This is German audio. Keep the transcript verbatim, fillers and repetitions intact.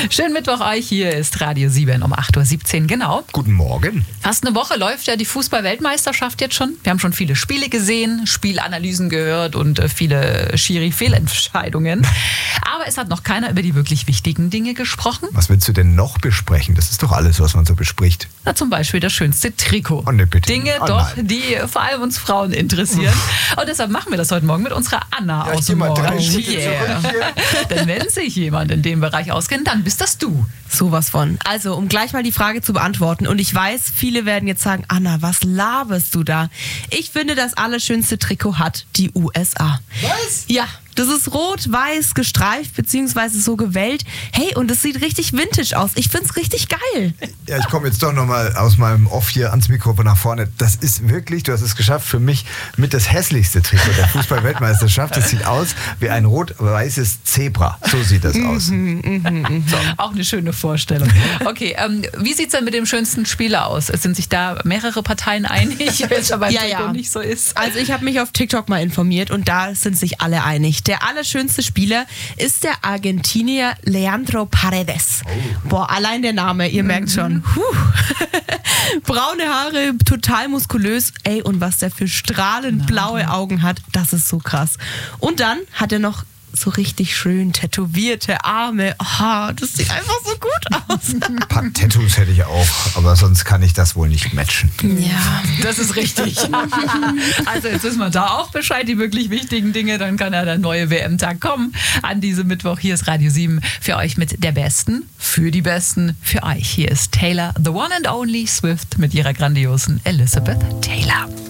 Schönen Mittwoch euch, hier ist Radio sieben um acht Uhr siebzehn, genau. Guten Morgen. Fast eine Woche läuft ja die Fußball-Weltmeisterschaft jetzt schon. Wir haben schon viele Spiele gesehen, Spielanalysen gehört und viele Schiri-Fehlentscheidungen. Aber es hat noch keiner über die wirklich wichtigen Dinge gesprochen. Was willst du denn noch besprechen? Das ist doch alles, was man so bespricht. Na, zum Beispiel das schönste Trikot. Oh, ne, bitte. Dinge Oh, doch, nein. die vor allem uns Frauen interessieren. Und deshalb machen wir das heute Morgen mit unserer Anna Ja, aus ich geh dem mal Morgen. drei Schritte Yeah. zurück hier. Denn wenn sich jemand in dem Bereich auskennt, dann bist das du. Sowas von. Also, um gleich mal die Frage zu beantworten. Und ich weiß, viele werden jetzt sagen, Anna, was laberst du da? Ich finde, das allerschönste Trikot hat die U S A. Was? Ja, das ist rot-weiß gestreift, beziehungsweise so gewellt. Hey, und es sieht richtig vintage aus. Ich find's richtig geil. Ja, ich komme jetzt doch nochmal aus meinem Off hier ans Mikro nach vorne. Das ist wirklich, du hast es geschafft, für mich mit das hässlichste Trikot der Fußball-Weltmeisterschaft. Das sieht aus wie ein rot-weißes Zebra. So sieht das aus. So, auch eine schöne Vorstellung. Okay, ähm, wie sieht's denn mit dem schönsten Spieler aus? Es sind sich da mehrere Parteien einig, welcher beim Ja, Trikot ja. nicht so ist. Also ich habe mich auf TikTok mal informiert und da sind sich alle einig. Der allerschönste Spieler ist der Argentinier Leandro Paredes. Oh. Boah, allein der Name, ihr merkt schon. Puh. Braune Haare, total muskulös. Ey, und was der für strahlend blaue Augen hat, das ist so krass. Und dann hat er noch so richtig schön tätowierte Arme. Oh, das sieht einfach so gut aus. Ein paar Tattoos hätte ich auch, aber sonst kann ich das wohl nicht matchen. Ja. Das ist richtig. Also jetzt wissen wir da auch Bescheid, die wirklich wichtigen Dinge. Dann kann ja der neue W M-Tag kommen an diesem Mittwoch. Hier ist Radio sieben für euch mit der Besten, für die Besten, für euch. Hier ist Taylor, the one and only Swift mit ihrer grandiosen Elizabeth Taylor.